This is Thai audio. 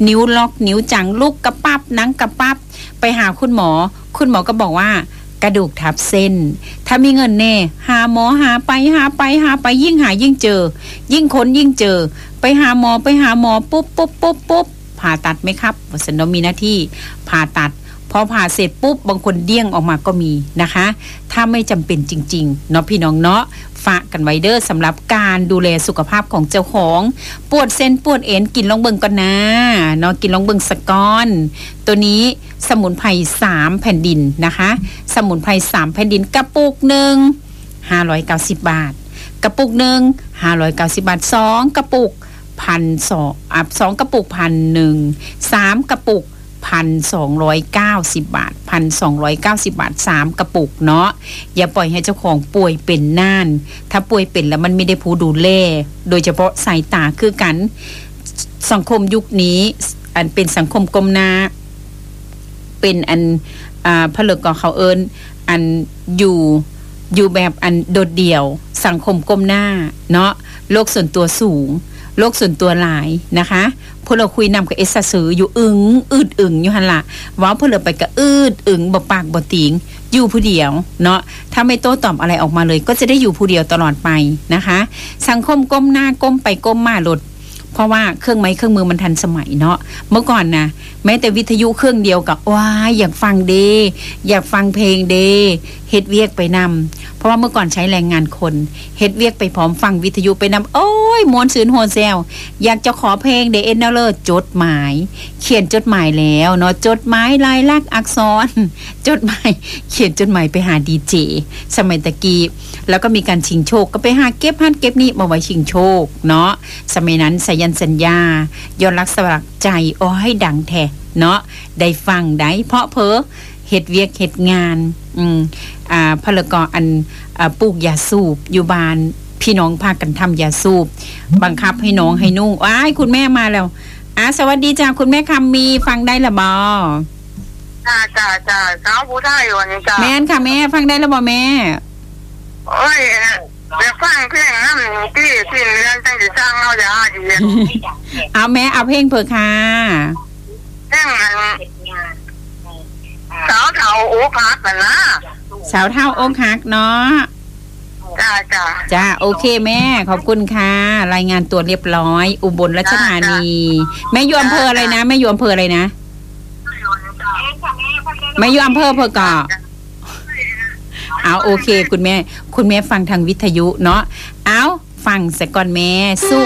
นิ้วล็อกนิ้วจังลูกกระปับนังกระปับไปหาคุณหมอก็บอกว่ากระดูกทับเส้นถ้ามีเงินแน่หาหมอหาไปยิ่งหายิ่งเจอยิ่งค้นยิ่งเจอไปหาหมอปุ๊บผ่าตัดไหมครับวสันต์มีหน้าที่ผ่าตัดพอผ่าเสร็จปุ๊บบางคนเดี้ยงออกมาก็มีนะคะถ้าไม่จำเป็นจริงๆเนาะพี่น้องเนาะฝากกันไว้เด้อสำหรับการดูแลสุขภาพของเจ้าของปวดเส้นปวดเอ็นกินลองเบิ่งก่อนนะเนาะกินลองเบิ่งสักก้อนตัวนี้สมุนไพร3แผ่นดินนะคะสมุนไพร3แผ่นดินกระปุกนึง590 บาทกระปุกนึง590 บาท2กระปุก1,200 2กระปุก 1,100 3กระปุก1,290 บาท1,290 บาท3กระปุกเนาะอย่าปล่อยให้เจ้าของป่วยเป็นน่านถ้าป่วยเป็นแล้วมันไม่ได้ผู้ดูแลโดยเฉพาะสายตาคือกันสังคมยุคนี้อันเป็นสังคมก้มหน้าเป็นอันผลึกก็เขาเอิ้นอันอยู่แบบอันโดดเดี่ยวสังคมก้มหน้าเนาะโลกส่วนตัวสูงโลกส่วนตัวหลายนะคะพวกเราคุยนำกับเอสสืออยู่อึดอยู่หั่นล่ะว้าวพวกเราไปก็บ่ปากบ่ติงอยู่ผู้เดียวเนาะถ้าไม่โต้ตอบอะไรออกมาเลยก็จะได้อยู่ผู้เดียวตลอดไปนะคะสังคมก้มหน้าก้มไปก้มมาหลดเพราะว่าเครื่องไม้เครื่องมือมันทันสมัยเนาะเมื่อก่อนนะแม้แต่วิทยุเครื่องเดียวกับว้าอยากฟังเดอยากฟังเพลงเดเฮ็ดเวียกไปนำเพราะว่าเมื่อก่อนใช้แรงงานคนเฮ็ดเวียกไปพร้อมฟังวิทยุไปนำโอ้ยมวนซืนโฮเซลอยากจะขอเพลงเดเอ็นเลอร์จดหมายเขียนจดหมายแล้วเนาะจดหมายลายลักษณ์อักษรจดหมายเขียนจดหมายไปหาดีเจสมัยตะกี้แล้วก็มีการชิงโชคก็ไปหาเก็บฮั่นเก็บนี่มาไว้ชิงโชคเนาะสมัยนั้นสายันสัญญายอดรักสลักใจอ้อให้ดังแท้เนาะได้ฟังได้เพราะเพ้อเฮ็ดเวียกเฮ็ดงานพลกรอันปลูกยาสูบอยู่บ้านพี่น้องพากันทำยาสูบบังคับให้น้องให้นุ่งอ้ายคุณแม่มาแล้วสวัสดีจ้าคุณแม่คำมีฟังได้ละบ่จ้าสาวผู้ไทยวันนี้จ้าแม่นค่ะแม่ฟังได้ละบ่แม่โอ้ยเดี๋ยวฟังเพลงนั่นที่สิ้นเดือนจังสิสร้างเอาอย่าอีกเอาแม่เอาเพลงเผื่อค่ะเพลงสาวเฒ่าโอ้พักกันนะสาวเฒ่าโอ้พักเนาะจ้าโอเคแม่ขอบคุณค่ะรายงานตัวเรียบร้อยอุบลราชธานีแม่อยู่อำเภออะไรนะแม่อยู่อำเภออะไรนะแม่อยู่อำเภอเกาะเอาโอเคคุณแม่ฟังทางวิทยุเนาะเอาฟังซะก่อนแม่สู้